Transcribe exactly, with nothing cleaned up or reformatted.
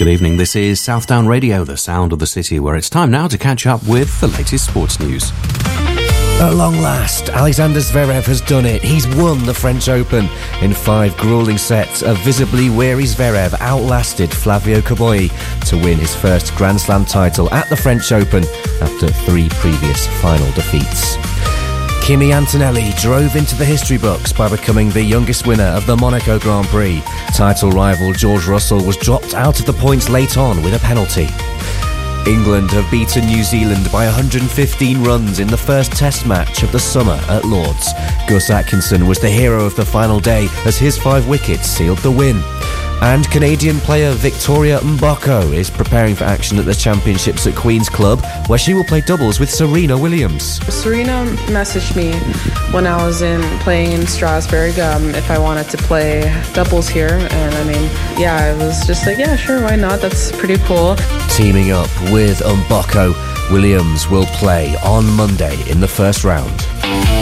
Good evening, this is Southdown Radio, the sound of the city, where it's time now to catch up with the latest sports news. At long last, Alexander Zverev has done it. He's won the French Open. In five gruelling sets, a visibly weary Zverev outlasted Flavio Cobolli to win his first Grand Slam title at the French Open after three previous final defeats. Kimi Antonelli drove into the history books by becoming the youngest winner of the Monaco Grand Prix. Title rival George Russell was dropped out of the points late on with a penalty. England have beaten New Zealand by one hundred fifteen runs in the first Test match of the summer at Lord's. Gus Atkinson was the hero of the final day as his five wickets sealed the win. And Canadian player Victoria Mboko is preparing for action at the Championships at Queen's Club, where she will play doubles with Serena Williams. Serena messaged me when I was in playing in Strasbourg um, if I wanted to play doubles here, and I mean, yeah, I was just like, yeah, sure, why not? That's pretty cool. Teaming up with Mboko, Williams will play on Monday in the first round.